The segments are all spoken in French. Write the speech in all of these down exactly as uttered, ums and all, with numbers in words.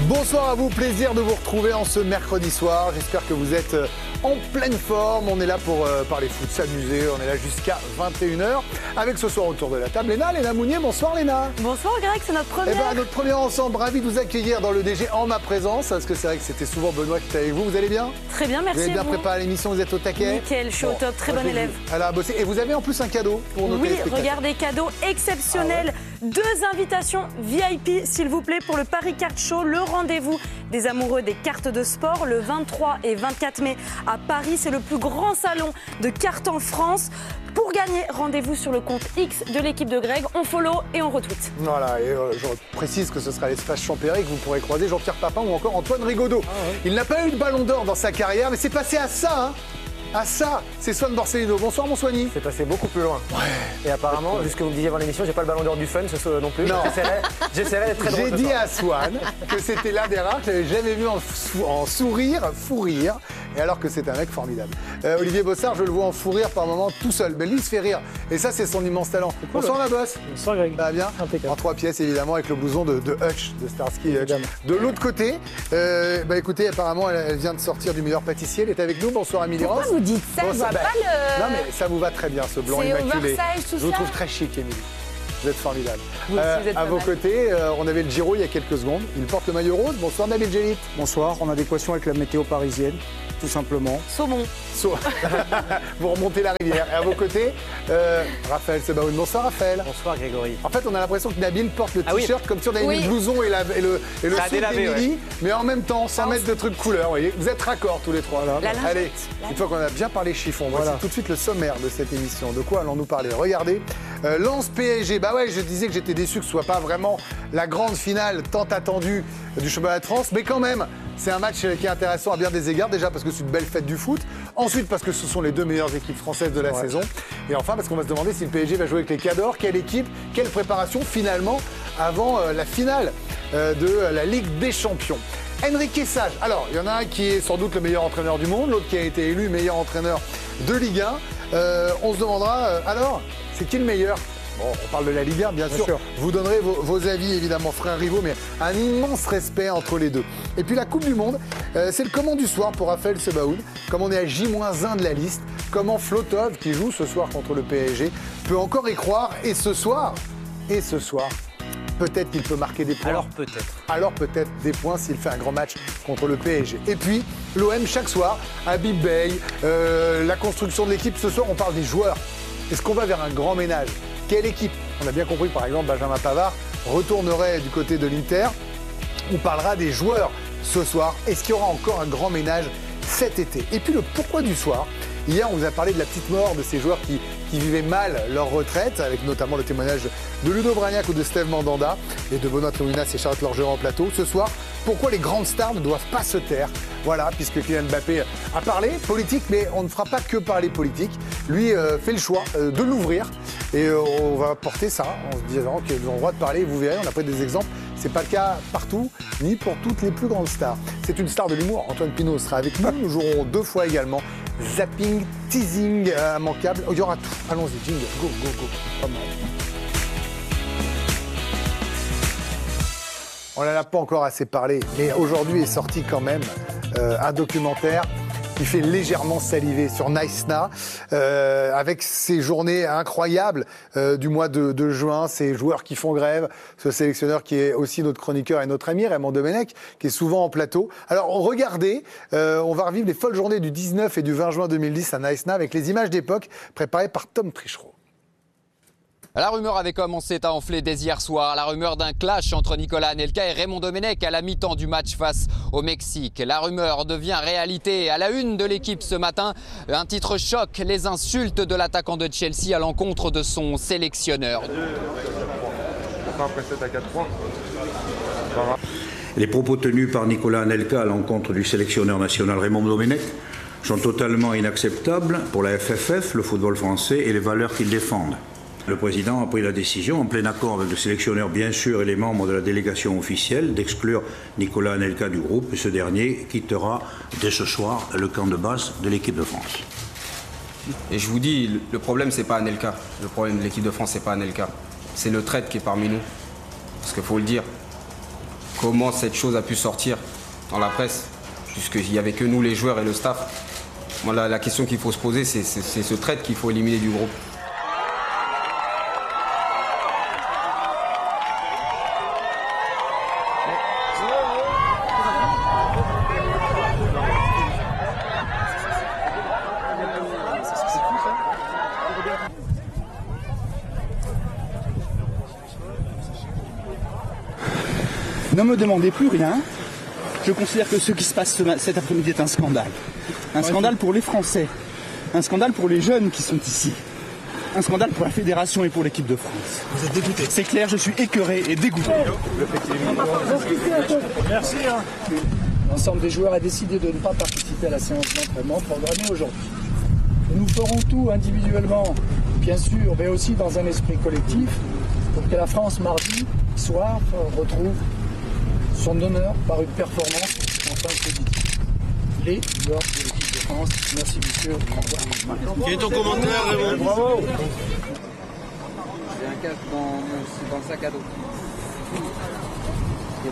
Bonsoir à vous, plaisir de vous retrouver en ce mercredi soir. J'espère que vous êtes en pleine forme. On est là pour euh, parler foot, s'amuser. On est là jusqu'à vingt et une heures. Avec ce soir autour de la table, Léna, Léna Mounier. Bonsoir Léna. Bonsoir Greg, c'est notre première. Eh ben, notre première ensemble, ravi de vous accueillir dans le D G en ma présence. Parce que c'est vrai que c'était souvent Benoît qui était avec vous. Vous allez bien? Très bien, merci. Vous avez bien vous. préparé l'émission, vous êtes au taquet? Nickel, je suis bon, au top, très bon élève. Elle a bossé. Et vous avez en plus un cadeau pour nos Oui, téléspectateurs. regardez, cadeau exceptionnel. Ah ouais. Deux invitations V I P, s'il vous plaît, pour le Paris Card Show, le rendez-vous des amoureux des cartes de sport, le vingt-trois et vingt-quatre mai à Paris. C'est le plus grand salon de cartes en France. Pour gagner, rendez-vous sur le compte X de l'équipe de Greg. On follow et on retweet. Voilà, et euh, je précise que ce sera l'espace Champéry que vous pourrez croiser Jean-Pierre Papin ou encore Antoine Rigaudot. Ah ouais. Il n'a pas eu de ballon d'or dans sa carrière, mais c'est passé à ça, hein. À ça, c'est Swan Borsellino. Bonsoir mon Soigny. C'est passé beaucoup plus loin. Ouais. Et apparemment, vu ce que vous me disiez avant l'émission, j'ai pas le ballon d'or du fun ce soir non plus. Non. J'essaierai d'être très drôle. J'ai dit à Swan que c'était l'un des rares que j'avais jamais vu en, en sourire, fou rire, et alors que c'est un mec formidable. Euh, Olivier Bossard, je le vois en fou rire par moments tout seul, mais lui il se fait rire. Et ça, c'est son immense talent. Cool, bonsoir ouais. La bosse. Bonsoir Greg. Ça va bien? Impeccable. En trois pièces évidemment, avec le blouson de, de Hutch, de Starsky et Hutch. De l'autre côté, euh, bah écoutez, apparemment elle, elle vient de sortir du meilleur pâtissier. Elle est avec nous. Bonsoir Amélie Ross. Pourquoi vous dites ça? Bon, Je vois bah, pas le... Non mais ça vous va très bien ce blanc immaculé. Oversize, tout Je vous ça. trouve très chic, Émilie. Vous êtes formidable. Vous aussi, Euh, vous êtes à pas vos mal. côtés, euh, on avait le Giro il y a quelques secondes. Il porte le maillot rose. Bonsoir Nabil Djellit. Bonsoir, en adéquation avec la météo parisienne, tout simplement. Saumon. So- vous remontez la rivière. Et à vos côtés, euh, Raphaël Sebaoun. Bonsoir Raphaël. Bonsoir Grégory. En fait, on a l'impression que Nabil porte le Ah oui. t-shirt comme si on avait Oui. mis le blouson et, la- et le, et le Ça a saut délavé, d'Émilie, ouais. mais en même temps, sans Ah, on mettre de trucs couleurs. Vous voyez, vous êtes raccords tous les trois. Là. La lingette. Allez, La une fois qu'on a bien parlé chiffon, voici Voilà. tout de suite le sommaire de cette émission. De quoi allons-nous parler? Regardez, euh, Lens P S G. Bah ouais, je disais que j'étais déçu que ce soit pas vraiment la grande finale tant attendue du championnat de France, mais quand même, c'est un match qui est intéressant à bien des égards. Déjà parce que c'est une belle fête du foot. Ensuite parce que ce sont les deux meilleures équipes françaises de la Ouais. saison. Et enfin parce qu'on va se demander si le P S G va jouer avec les Cadors. Quelle équipe, quelle préparation finalement avant euh, la finale euh, de euh, la Ligue des Champions. Enrique Sage. Alors, il y en a un qui est sans doute le meilleur entraîneur du monde, l'autre qui a été élu meilleur entraîneur de Ligue un. Euh, on se demandera, euh, alors, c'est qui le meilleur? Bon, on parle de la Ligue un, bien, Bien sûr. sûr. Vous donnerez vos, vos avis, évidemment, frères rivaux, mais un immense respect entre les deux. Et puis la Coupe du Monde, euh, c'est le comment du soir pour Raphaël Sebaoun. Comme on est à J moins un de la liste, comment Flotov, qui joue ce soir contre le P S G, peut encore y croire. Et ce soir, et ce soir, peut-être qu'il peut marquer des points. Alors peut-être. Alors peut-être des points s'il fait un grand match contre le P S G. Et puis, l'O M chaque soir, Habib Beye, euh, la construction de l'équipe. Ce soir, on parle des joueurs. Est-ce qu'on va vers un grand ménage? Quelle équipe? On a bien compris que, par exemple, Benjamin Pavard retournerait du côté de l'Inter. On parlera des joueurs ce soir. Est-ce qu'il y aura encore un grand ménage cet été? Et puis le pourquoi du soir. Hier, on vous a parlé de la petite mort de ces joueurs qui, qui vivaient mal leur retraite, avec notamment le témoignage de Ludo Bragnac ou de Steve Mandanda et de Benoît Théouinas et Charlotte Lorger en plateau. Ce soir, pourquoi les grandes stars ne doivent pas se taire? Voilà, puisque Kylian Mbappé a parlé politique, mais on ne fera pas que parler politique. Lui euh, fait le choix euh, de l'ouvrir et euh, on va porter ça en se disant qu'ils ont le droit de parler. Vous verrez, on a pris des exemples. C'est pas le cas partout, ni pour toutes les plus grandes stars. C'est une star de l'humour. Antoine Pinault sera avec nous. Nous jouerons deux fois également. Zapping, teasing, euh, immanquable. Oh, il y aura tout. Allons-y, jingle. Go, go, go. Pas mal. On n'en a pas encore assez parlé, mais aujourd'hui est sorti quand même euh, un documentaire qui fait légèrement saliver sur Naïsna, euh, avec ces journées incroyables euh, du mois de, de juin, ces joueurs qui font grève, ce sélectionneur qui est aussi notre chroniqueur et notre ami, Raymond Domenech, qui est souvent en plateau. Alors regardez, euh, on va revivre les folles journées du dix-neuf et du vingt juin deux mille dix à Naïsna avec les images d'époque préparées par Tom Trichereau. La rumeur avait commencé à enfler dès hier soir. La rumeur d'un clash entre Nicolas Anelka et Raymond Domenech à la mi-temps du match face au Mexique. La rumeur devient réalité. À la une de l'équipe ce matin, un titre choc, les insultes de l'attaquant de Chelsea à l'encontre de son sélectionneur. Les propos tenus par Nicolas Anelka à l'encontre du sélectionneur national Raymond Domenech sont totalement inacceptables pour la F F F, le football français et les valeurs qu'il défendent. Le président a pris la décision, en plein accord avec le sélectionneur bien sûr et les membres de la délégation officielle, d'exclure Nicolas Anelka du groupe et ce dernier quittera dès ce soir le camp de base de l'équipe de France. Et je vous dis, le problème c'est pas Anelka. Le problème de l'équipe de France c'est pas Anelka. C'est le traître qui est parmi nous. Parce qu'il faut le dire. comment cette chose a pu sortir dans la presse, puisqu'il n'y avait que nous les joueurs et le staff. Moi, la, la question qu'il faut se poser, c'est, c'est, c'est ce traître qu'il faut éliminer du groupe. Ne me demandez plus rien. Je considère que ce qui se passe cet après-midi est un scandale. Un scandale pour les Français. Un scandale pour les jeunes qui sont ici. Un scandale pour la fédération et pour l'équipe de France. Vous êtes dégoûté. C'est clair, je suis écœuré et dégoûté. Merci. L'ensemble des joueurs a décidé de ne pas participer à la séance d'entraînement programmée aujourd'hui. Nous ferons tout individuellement, bien sûr, mais aussi dans un esprit collectif, pour que la France, mardi soir, retrouve son honneur par une performance enfin positive. Les joueurs de l'équipe de France. Merci, monsieur. Quel est ton commentaire, Raymond? Bravo. J'ai un casque dans, dans le sac à dos. Qui est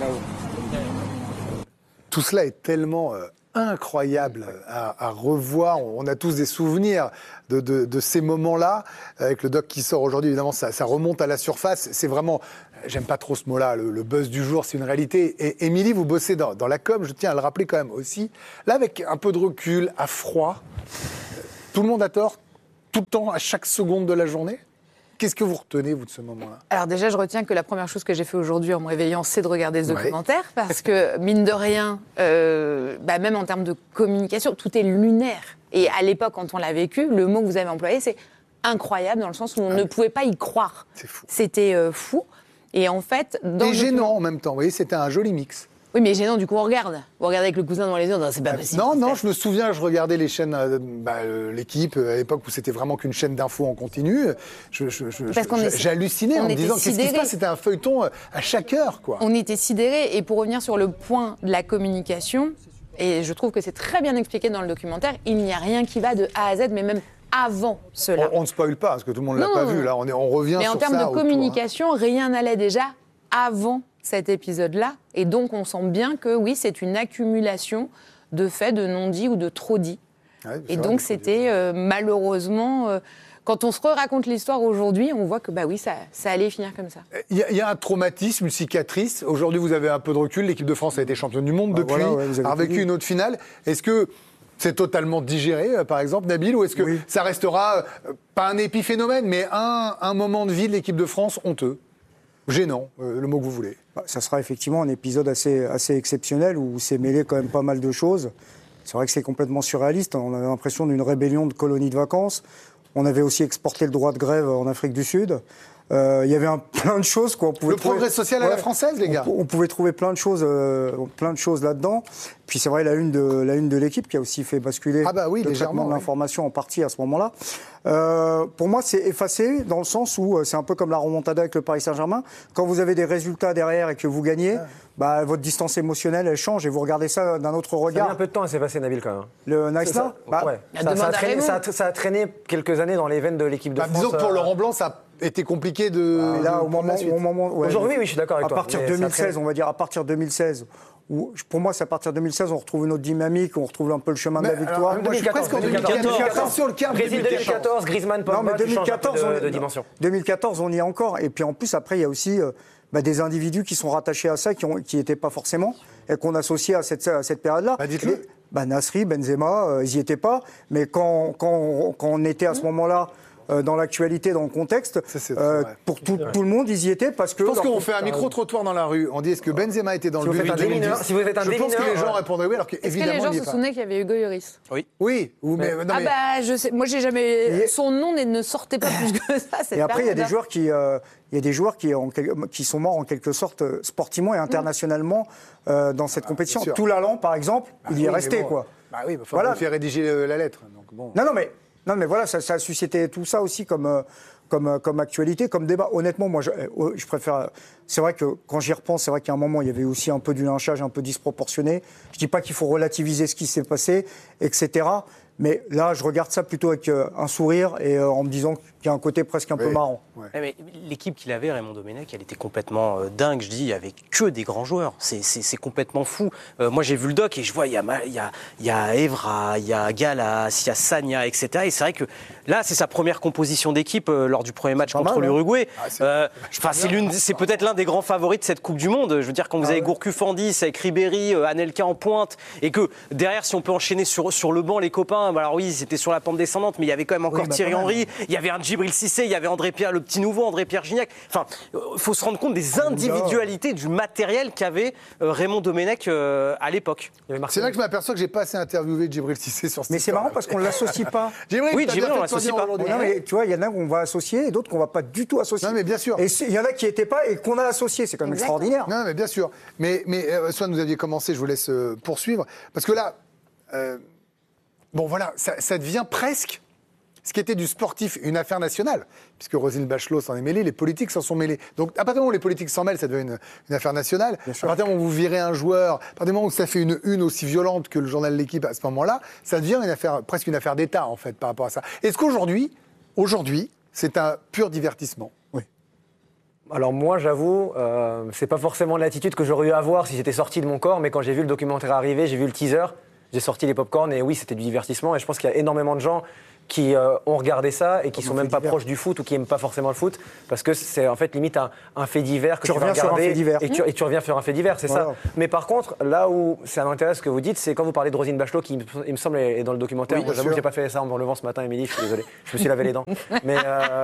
là-haut. Tout cela est tellement euh, incroyable à, à revoir. On a tous des souvenirs de, de, de ces moments-là. Avec le doc qui sort aujourd'hui, évidemment, ça, ça remonte à la surface. C'est vraiment... J'aime pas trop ce mot-là, le, le buzz du jour, c'est une réalité. Et Émilie, vous bossez dans, dans la com, je tiens à le rappeler quand même aussi. Là, avec un peu de recul, à froid, tout le monde a tort, tout le temps, à chaque seconde de la journée. Qu'est-ce que vous retenez, vous, de ce moment-là? Alors déjà, je retiens que la première chose que j'ai fait aujourd'hui en me réveillant, c'est de regarder ce documentaire, ouais. Parce que, mine de rien, euh, bah, même en termes de communication, tout est lunaire. Et à l'époque, quand on l'a vécu, le mot que vous avez employé, c'est incroyable, dans le sens où on ah, ne pouvait pas y croire. C'est fou. C'était euh, fou. Et en fait... Dans et gênant en même temps, vous voyez, c'était un joli mix. Oui, mais gênant, du coup, on regarde. Vous regardez avec le cousin dans les yeux, c'est pas possible. Non, non, je me souviens, je regardais les chaînes, euh, bah, euh, l'équipe, à l'époque où c'était vraiment qu'une chaîne d'infos en continu. Je, je, je, j'ai halluciné en me disant qu'est-ce qui se passe. C'était un feuilleton à chaque heure, quoi. On était sidérés. Et pour revenir sur le point de la communication, et je trouve que c'est très bien expliqué dans le documentaire, il n'y a rien qui va de A à Z, mais même avant cela. On, on ne spoil pas, parce que tout le monde ne l'a pas vu. Là, on, est, on revient mais sur ça. Mais en termes de autour, communication, hein. rien n'allait déjà avant cet épisode-là. Et donc, on sent bien que, oui, c'est une accumulation de faits, de non-dits ou de trop-dits. Ouais, et donc, c'était euh, malheureusement... Euh, quand on se raconte l'histoire aujourd'hui, on voit que, bah oui, ça, ça allait finir comme ça. Il y, y a un traumatisme, une cicatrice. Aujourd'hui, vous avez un peu de recul. L'équipe de France a été championne du monde ah, depuis, voilà, ouais, a vécu une autre finale. Est-ce que c'est totalement digéré, euh, par exemple, Nabil, ou est-ce que oui. ça restera, euh, pas un épiphénomène, mais un, un moment de vie de l'équipe de France honteux, gênant, euh, le mot que vous voulez? Bah, ça sera effectivement un épisode assez, assez exceptionnel où s'est mêlé quand même pas mal de choses. C'est vrai que c'est complètement surréaliste. On avait l'impression d'une rébellion de colonies de vacances. On avait aussi exporté le droit de grève en Afrique du Sud. Il euh, y avait un, plein de choses qu'on pouvait le trouver... progrès social à ouais, la française, les gars. On, on pouvait trouver plein de choses, euh, plein de choses là-dedans. Puis c'est vrai la une de la une de l'équipe qui a aussi fait basculer ah bah oui, le traitement de oui. l'information en partie à ce moment-là. Euh, pour moi, c'est effacé dans le sens où c'est un peu comme la remontada avec le Paris Saint-Germain. Quand vous avez des résultats derrière et que vous gagnez, ah. bah, votre distance émotionnelle elle change et vous regardez ça d'un autre regard. Ça a mis un peu de temps à s'est passé, Nabil, quand même. Le Nice-là bah, ouais. ça, ça, a traîné, ça, a, ça a traîné quelques années dans les veines de l'équipe de bah, France. Disons que pour Laurent Blanc, ça a été compliqué de. Ah, là, de au moment, au moment ouais, aujourd'hui, oui, je suis d'accord avec à toi. À partir de deux mille seize, on va dire à partir de deux mille seize. Où, pour moi, c'est à partir de deux mille seize, on retrouve une autre dynamique, on retrouve un peu le chemin mais de la victoire. Alors, moi, je suis presque en deux mille quatorze sur le quart. Brésil deux mille quatorze, Griezmann, Pogba, non, mais deux mille quatorze, de, on, de dimension. deux mille quatorze, on y est encore. Et puis en plus, après, il y a aussi euh, bah, des individus qui sont rattachés à ça, qui n'étaient pas forcément, et qu'on associait à cette, à cette période-là. Bah, dites-le. Bah, Nasri, Benzema, euh, ils n'y étaient pas. Mais quand, quand, quand on était à ce moment-là, Euh, dans l'actualité, dans le contexte, ça, c'est euh, pour tout, tout le monde, ils y étaient parce que... Je pense qu'on fait un micro-trottoir dans la rue. On dit, est-ce que Benzema était dans si le but de deux mille dix? Si vous êtes un Je pense que les gens répondraient oui, alors qu'évidemment, il n'y est pas. Est-ce que les gens se souvenaient qu'il y avait Hugo Lloris? Oui. Oui. Ou mais, mais... Non, mais... Ah bah, je sais, moi, j'ai jamais... Et... Son nom ne sortait pas plus que ça. Et après, il y a des joueurs qui... Euh, il y a des joueurs qui, ont, qui sont morts en quelque sorte sportivement et internationalement euh, dans cette ah, compétition. Tout l'Allan, par exemple, bah, il y est oui, resté, bon, quoi. Bah oui, il va falloir faire rédiger la lettre. Donc, bon. Non, non, mais... Non, mais voilà, ça, ça a suscité tout ça aussi comme, euh, comme, comme actualité, comme débat. Honnêtement, moi, je, je préfère... C'est vrai que quand j'y repense, c'est vrai qu'à un moment, il y avait aussi un peu du lynchage un peu disproportionné. Je ne dis pas qu'il faut relativiser ce qui s'est passé, et cetera. Mais là, je regarde ça plutôt avec euh, un sourire et euh, en me disant qui a un côté presque un oui. peu marrant. Ouais. Mais l'équipe qu'il avait, Raymond Domenech, elle était complètement euh, dingue. Je dis, il n'y avait que des grands joueurs. C'est, c'est, c'est complètement fou. Euh, moi, j'ai vu le doc et je vois, il y a, il y a, il y a Evra, il y a Galas, il y a Sagna, et cetera. Et c'est vrai que là, c'est sa première composition d'équipe euh, lors du premier match contre mal, l'Uruguay. Ah, c'est, euh, c'est, l'une, c'est peut-être l'un des grands favoris de cette Coupe du Monde. Je veux dire, quand vous ah, avez ouais. Gourcuff-Fandis avec Ribéry, euh, Anelka en pointe, et que derrière, si on peut enchaîner sur, sur le banc, les copains, alors oui, c'était sur la pente descendante, mais il y avait quand même encore oui, bah, Thierry Henry, il y avait un Djibril Cissé, il y avait André Pierre, le petit nouveau André Pierre Gignac. Enfin, il faut se rendre compte des individualités du matériel qu'avait euh, Raymond Domenech euh, à l'époque. C'est là que je m'aperçois que j'ai pas assez interviewé Djibril Cissé sur ce. Mais c'est marrant parce qu'on l'associe pas. Djibril, oui, Djibril, on l'associe pas. Non, mais tu vois, il y en a qu'on va associer et d'autres qu'on va pas du tout associer. Non, mais bien sûr. Et il y en a qui n'étaient pas et qu'on a associé. C'est quand même Exactement. extraordinaire. Non, mais bien sûr. Mais, mais euh, soit vous aviez commencé, je vous laisse euh, poursuivre parce que là, euh, bon voilà, ça, ça devient presque. Ce qui était du sportif, une affaire nationale, puisque Roselyne Bachelot s'en est mêlée, les politiques s'en sont mêlés. Donc, à partir du moment où les politiques s'en mêlent, ça devient une, une affaire nationale. À partir du moment où vous virez un joueur, à partir du moment où ça fait une une aussi violente que le journal de l'équipe à ce moment-là, ça devient une affaire, presque une affaire d'État, en fait, par rapport à ça. Est-ce qu'aujourd'hui, aujourd'hui, c'est un pur divertissement ? Oui. Alors moi, j'avoue, euh, c'est pas forcément l'attitude que j'aurais eu à avoir si j'étais sorti de mon corps, mais quand j'ai vu le documentaire arriver, j'ai vu le teaser, j'ai sorti les pop-corn et oui, c'était du divertissement. Et je pense qu'il y a énormément de gens qui euh, ont regardé ça et qui sont même pas divers. proches du foot ou qui aiment pas forcément le foot parce que c'est en fait limite un, un fait divers que tu, tu vas regarder et, tu, et tu reviens sur un fait divers, c'est voilà. ça. Mais par contre, là où ça m'intéresse ce que vous dites, c'est quand vous parlez de Roselyne Bachelot qui, il me semble, est dans le documentaire. Oui, moi, j'avoue que j'ai pas fait ça en me relevant ce matin, Émilie, je suis désolé, je me suis lavé les dents. Mais euh,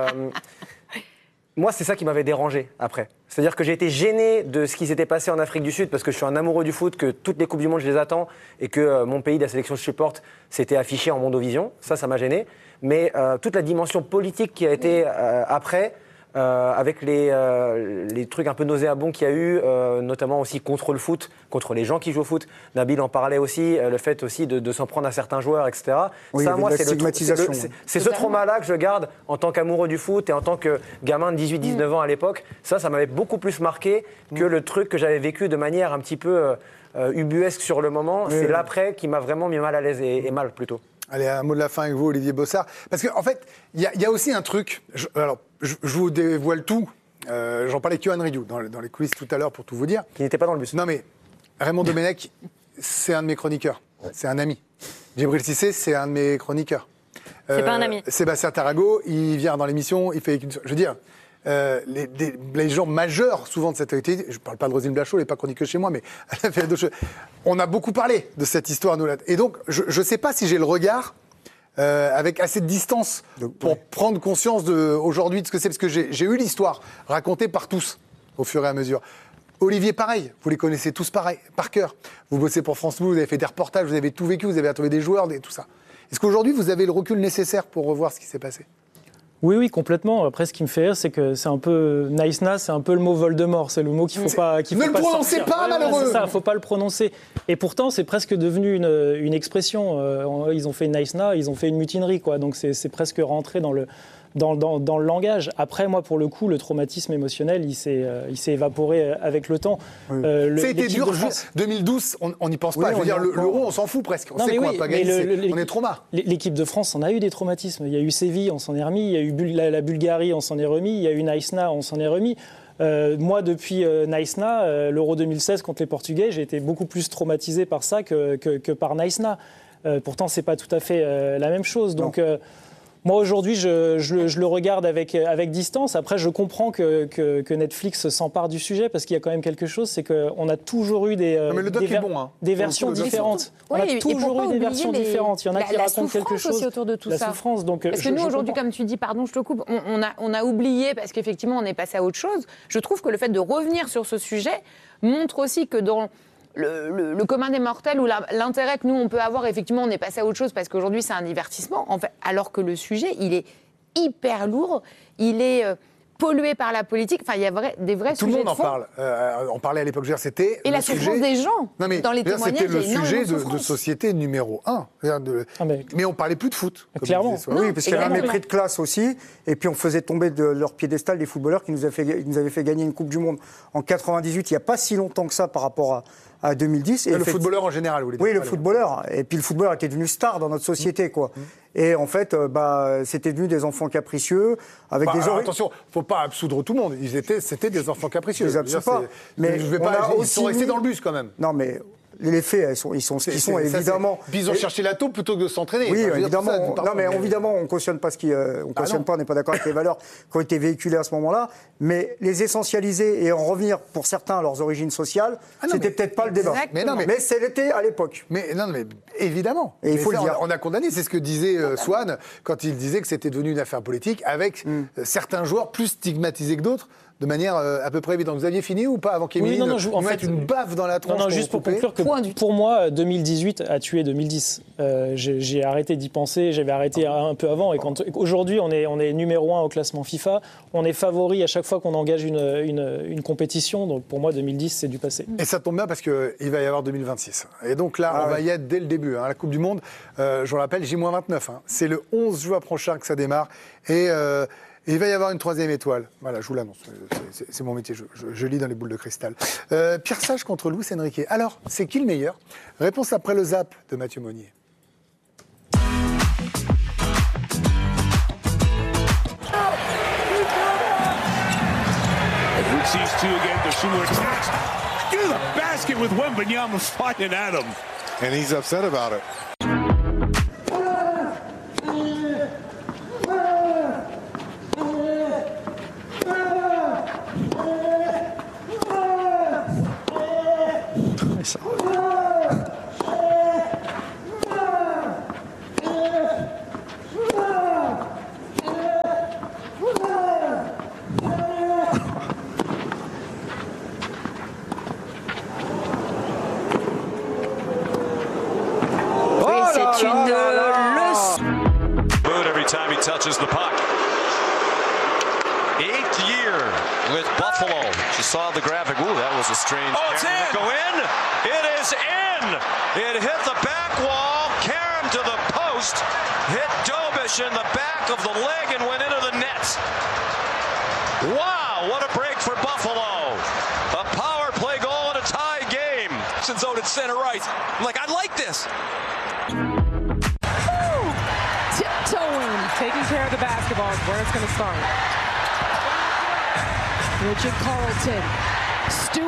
moi, c'est ça qui m'avait dérangé après. C'est-à-dire que j'ai été gêné de ce qui s'était passé en Afrique du Sud parce que je suis un amoureux du foot, que toutes les Coupes du Monde, je les attends et que euh, mon pays, la sélection que je supporte, s'était affiché en Mondovision. Ça, ça m'a gêné. Mais euh, toute la dimension politique qui a été euh, après, euh, avec les, euh, les trucs un peu nauséabonds qu'il y a eu, euh, notamment aussi contre le foot, contre les gens qui jouent au foot. Nabil en parlait aussi, euh, le fait aussi de, de s'en prendre à certains joueurs, et cetera. Oui, ça, moi, la c'est, le, c'est, le, c'est, c'est ce trauma-là que je garde en tant qu'amoureux du foot et en tant que gamin de dix-huit dix-neuf mmh. ans à l'époque. Ça, ça m'avait beaucoup plus marqué que mmh. le truc que j'avais vécu de manière un petit peu euh, euh, ubuesque sur le moment. Oui, c'est oui. l'après qui m'a vraiment mis mal à l'aise et, et mal plutôt. Allez, un mot de la fin avec vous, Olivier Bossard. Parce qu'en en fait, il y, y a aussi un truc. Je, alors, je, je vous dévoile tout. Euh, j'en parlais avec Yoann Rioux dans, dans les coulisses tout à l'heure pour tout vous dire. Qui n'était pas dans le bus. Non, mais Raymond Domenech, c'est un de mes chroniqueurs. C'est un ami. Djibril Cissé, c'est un de mes chroniqueurs. C'est euh, pas un ami. Sébastien Tarago, il vient dans l'émission, il fait. Je veux dire. Euh, les, des, les gens majeurs, souvent de cette actualité, je ne parle pas de Roselyne Bachelot, elle n'est pas chroniqueuse chez moi, mais elle a fait d'autres choses. On a beaucoup parlé de cette histoire, nous, là. Et donc, je ne sais pas si j'ai le regard euh, avec assez de distance pour ouais. prendre conscience de, aujourd'hui de ce que c'est, parce que j'ai, j'ai eu l'histoire racontée par tous, au fur et à mesure. Olivier, pareil, vous les connaissez tous pareil, par cœur. Vous bossez pour France Bleu, vous avez fait des reportages, vous avez tout vécu, vous avez retrouvé des joueurs, des, tout ça. Est-ce qu'aujourd'hui, vous avez le recul nécessaire pour revoir ce qui s'est passé ? Oui, oui, complètement. Après, ce qui me fait rire, c'est que c'est un peu Naïsna, c'est un peu le mot Voldemort. C'est le mot qu'il faut pas, qu'il faut ne pas le prononcez sortir. pas, ouais, malheureux. C'est ça, faut pas le prononcer. Et pourtant, c'est presque devenu une, une expression. Euh, ils ont fait Naïsna, ils ont fait une mutinerie, quoi. Donc c'est, c'est presque rentré dans le. Dans, dans, dans le langage. Après, moi, pour le coup, le traumatisme émotionnel, il s'est, euh, il s'est évaporé avec le temps. Oui. Euh, le, ça a été dur. France... deux mille douze, on n'y pense pas. Oui, je veux dire, l'euro, on s'en fout presque. On non, sait qu'on oui, n'a pas gagné. Le, le, on est trauma. L'équipe de France, on a eu des traumatismes. Il y a eu Séville, on s'en est remis. Il y a eu la, la Bulgarie, on s'en est remis. Il y a eu Naïsna, on s'en est remis. Euh, moi, depuis euh, Naïsna, euh, l'Euro deux mille seize contre les Portugais, j'ai été beaucoup plus traumatisé par ça que, que, que par Naïsna. Euh, pourtant, c'est pas tout à fait euh, la même chose. Donc. Moi, aujourd'hui, je, je, je le regarde avec, avec distance. Après, je comprends que, que, que Netflix s'empare du sujet parce qu'il y a quand même quelque chose, c'est qu'on a toujours eu des, non, mais le doc des, est bon, hein. des versions différentes. Oui, on a toujours eu des versions les... différentes. Il y en a la, qui racontent quelque chose. Aussi autour de tout la ça. souffrance. Donc, parce je, que nous, je aujourd'hui, comprends. comme tu dis, pardon, je te coupe, on, on, a, on a oublié parce qu'effectivement, on est passé à autre chose. Je trouve que le fait de revenir sur ce sujet montre aussi que dans... Le, le, le commun des mortels ou la, l'intérêt que nous, on peut avoir, effectivement, on est passé à autre chose parce qu'aujourd'hui, c'est un divertissement, en fait, alors que le sujet, il est hyper lourd, il est euh, pollué par la politique, enfin, il y a vrai, des vrais Tout sujets de fond. Tout le monde en parle. Euh, on parlait à l'époque, c'était... Et la sujet... souffrance des gens, non, mais, dans les témoignages, c'était le sujet de, de société numéro un. De... Ah, mais... mais on parlait plus de foot. Clairement. Non, oui, parce qu'il y avait un mépris de classe aussi, et puis on faisait tomber de leur piédestal des footballeurs qui nous avaient fait, nous avaient fait gagner une Coupe du Monde en quatre-vingt-dix-huit, il n'y a pas si longtemps que ça par rapport à, à deux mille dix. Et le footballeur en général, vous voulez dire? Oui, le footballeur. Et puis le footballeur était devenu star dans notre société, quoi. Mmh. Et en fait, bah, c'était devenu des enfants capricieux avec bah, des alors, ori- attention, faut pas absoudre tout le monde. Ils étaient, c'était des enfants capricieux. Je les absous pas. Mais je vais pas. Ils sont restés mis... dans le bus quand même. Non, mais. Les faits, ils sont, ils sont ce qu'ils sont, évidemment. Puis ils ont cherché la taupe plutôt que de s'entraîner. Oui, enfin, évidemment. Ça, on, non, mais, mais évidemment, on ne cautionne pas ce qui. Euh, on cautionne ah pas, on n'est pas d'accord avec les valeurs qui ont été véhiculées à ce moment-là. Mais les essentialiser et en revenir, pour certains, à leurs origines sociales, ah non, c'était peut-être pas le débat. Mais, non, mais, mais c'était à l'époque. Mais non, mais évidemment. Et il faut ça, le dire. On a, on a condamné. C'est ce que disait euh, Swan quand il disait que c'était devenu une affaire politique, avec mm. euh, certains joueurs plus stigmatisés que d'autres. De manière euh, à peu près évidente. Vous aviez fini ou pas avant qu'Émilie oui, non, non, je, en mette fait, une baffe dans la tronche? Non, non, juste pour conclure que pour moi, deux mille dix-huit a tué deux mille dix. Euh, j'ai, j'ai arrêté d'y penser, j'avais arrêté un peu avant. Et quand, aujourd'hui, on est, on est numéro un au classement FIFA. On est favori à chaque fois qu'on engage une, une, une compétition. Donc pour moi, deux mille dix, c'est du passé. Et ça tombe bien parce qu'il va y avoir deux mille vingt-six. Et donc là, ah, on va y être dès le début. Hein. La Coupe du Monde, euh, je vous rappelle, J vingt-neuf. Hein. C'est le onze juin prochain que ça démarre. Et... Euh, Et il va y avoir une troisième étoile. Voilà, je vous l'annonce. C'est, c'est, c'est mon métier, je, je, je lis dans les boules de cristal. Euh, Pierre Sage contre Luis Enrique. Alors, c'est qui le meilleur? Réponse après le zap de Mathieu Monnier. These two again, the shooter attacks. To the basket with Wembanyama fighting at him. And he's upset about it. C'est une leçon. Boot every time he touches the puck. Eighth year with Buffalo. You saw the graphic. Ooh, that was a strange. Oh, it's in. Go in. It is in. It hit the back wall. Karam to the post. Hit Dobish in the back of the leg and went into the net. Wow, what a break for Buffalo. A power play goal in a tie game. Zone at center right. I'm like, I like this. Tiptoeing, taking care of the basketball is where it's going to start. Richard Carlton, Stu